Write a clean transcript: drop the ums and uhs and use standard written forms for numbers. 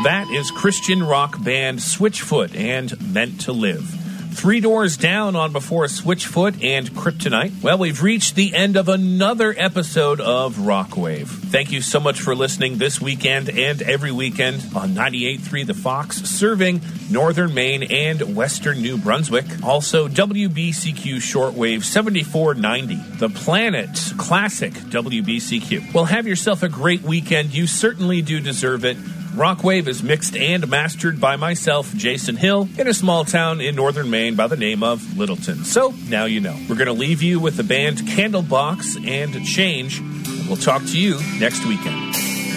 That is Christian rock band Switchfoot and Meant to Live. 3 Doors Down on before Switchfoot and Kryptonite. Well, we've reached the end of another episode of Rockwave. Thank you so much for listening this weekend and every weekend on 98.3 The Fox, serving northern Maine and western New Brunswick. Also, WBCQ Shortwave 7490, The Planet Classic WBCQ. Well, have yourself a great weekend. You certainly do deserve it. Rockwave is mixed and mastered by myself, Jason Hill, in a small town in northern Maine by the name of Littleton. So, now you know. We're going to leave you with the band Candlebox and Change. We'll talk to you next weekend.